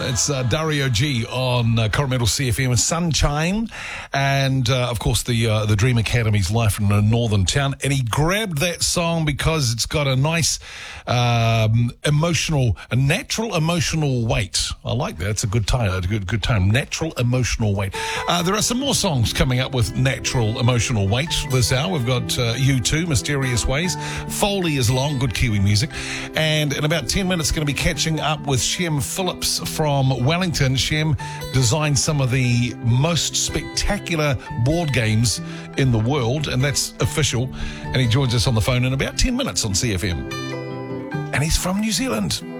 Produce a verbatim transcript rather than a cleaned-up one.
It's uh, Dario G on uh, Coromandel C F M with Sunshine, and uh, of course the uh, the Dream Academy's Life in a Northern Town. And he grabbed that song because it's got a nice um, emotional, a natural emotional weight. I like that. It's a good time, a good good time. Natural emotional weight. Uh, there are some more songs coming up with natural emotional weight this hour. We've got uh, U two, Mysterious Ways. Foley is along, good Kiwi music. And in about ten minutes, going to be catching up with Shem Phillips from Wellington. Shem designed some of the most spectacular board games in the world, and that's official. And he joins us on the phone in about ten minutes on C F M. And he's from New Zealand.